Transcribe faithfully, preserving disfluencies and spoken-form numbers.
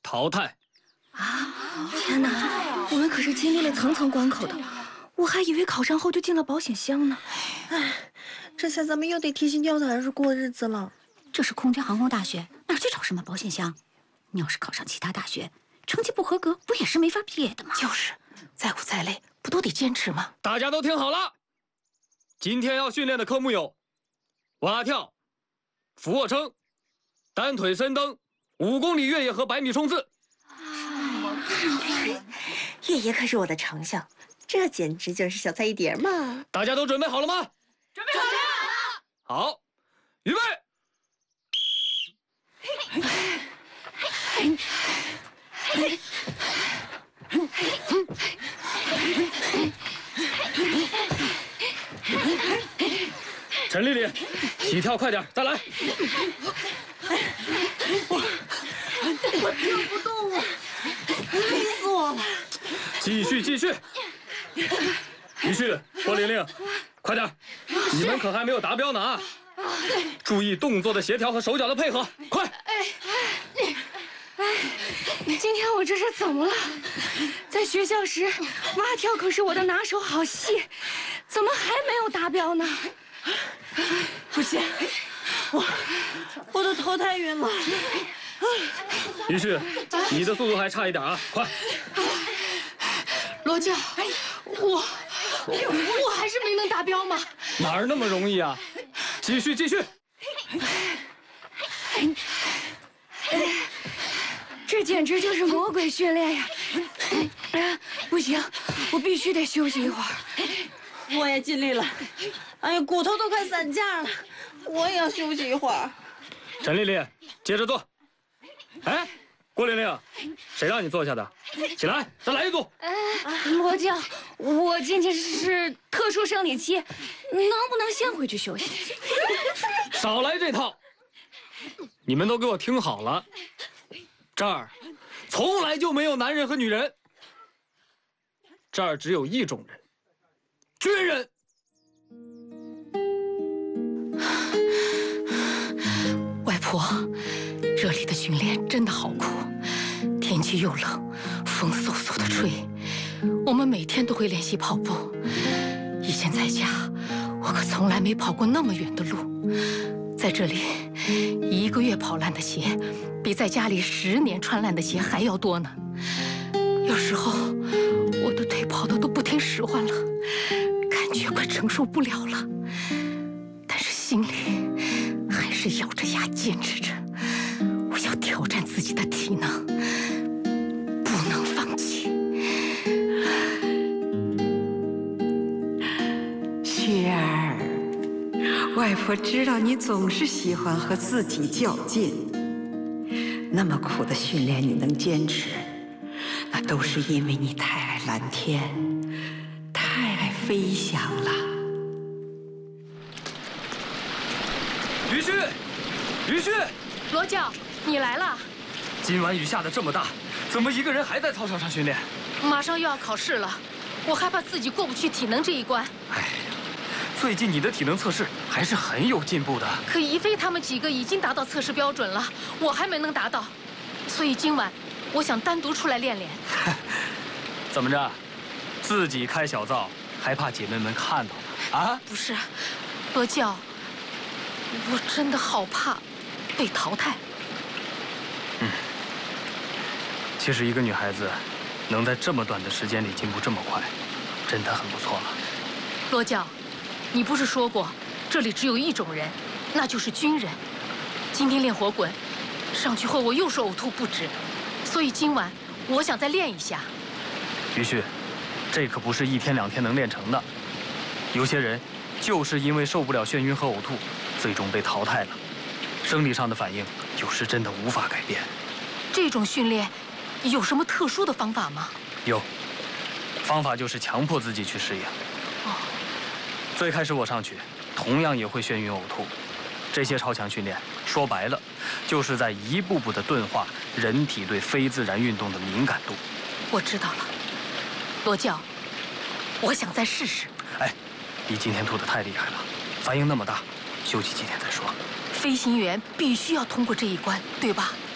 淘汰。 啊！天哪，我们可是经历了层层关口的，我还以为考上后就进了保险箱呢。 哎，这下咱们又得提心吊胆着过日子了。 这是空军航空大学，哪儿去找什么保险箱？你要是考上其他大学，成绩不合格，不也是没法毕业的吗？ 就是，再苦再累，不都得坚持吗？ 大家都听好了，今天要训练的科目有蛙跳、俯卧撑、单腿深蹬、五公里越野和百米冲刺。 越野可是我的长项，这简直就是小菜一碟嘛！ 大家都准备好了吗？ 准备好了。 好，预备。陈丽丽，起跳快点，再来！ 我我跳不动了，累死我了！ 继续继续。于旭、郭玲玲，快点！你们可还没有达标呢啊！注意动作的协调和手脚的配合，快！ 哎哎哎！今天我这是怎么了？在学校时，蛙跳可是我的拿手好戏，怎么还没有达标呢？ 不行，我我的头太晕了。 于旭，你的速度还差一点啊，快！ 罗教，我我还是没能达标吗？ 哪儿那么容易啊？继续继续。 这简直就是魔鬼训练呀！不行，我必须得休息一会儿。 我也尽力了，哎呀，骨头都快散架了，我也要休息一会儿。 陈丽丽，接着做。哎，郭玲玲，谁让你坐下的？起来，再来一组。 哎，罗教，我今天是特殊生理期，能不能先回去休息？ 少来这套！你们都给我听好了，这儿从来就没有男人和女人，这儿只有一种人，军人。 外婆，这里的训练真的好苦，天气又冷，风嗖嗖的吹。我们每天都会练习跑步，以前在家，我可从来没跑过那么远的路。在这里，一个月跑烂的鞋，比在家里十年穿烂的鞋还要多呢。有时候，我的腿跑得都不听使唤了，感觉快承受不了了。但是心里还是咬着牙坚持着，我要挑战自己的体能，不能放弃。 雪儿，外婆知道你总是喜欢和自己较劲，那么苦的训练你能坚持，那都是因为你太爱蓝天，太爱飞翔了。 于旭，于旭， 罗教，你来了。 今晚雨下得这么大，怎么一个人还在操场上训练？ 马上又要考试了，我害怕自己过不去体能这一关。 哎呀，最近你的体能测试还是很有进步的。 可怡菲他们几个已经达到测试标准了，我还没能达到，所以今晚我想单独出来练练。 怎么着，自己开小灶，还怕姐妹们看到吗？啊？ 不是，罗教，我真的好怕被淘汰。 嗯，其实一个女孩子能在这么短的时间里进步这么快，真的很不错了。 罗教，你不是说过这里只有一种人，那就是军人。今天练火滚，上去后我又是呕吐不止，所以今晚我想再练一下。 于旭，这可不是一天两天能练成的。有些人就是因为受不了眩晕和呕吐，最终被淘汰了。生理上的反应有时真的无法改变。 这种训练有什么特殊的方法吗？ 有，方法就是强迫自己去适应。 哦， 最开始我上去，同样也会眩晕呕吐。这些超强训练，说白了，就是在一步步地钝化人体对非自然运动的敏感度。 我知道了，罗教，我想再试试。 哎，你今天吐得太厉害了，反应那么大，休息几天再说。 飞行员必须要通过这一关，对吧？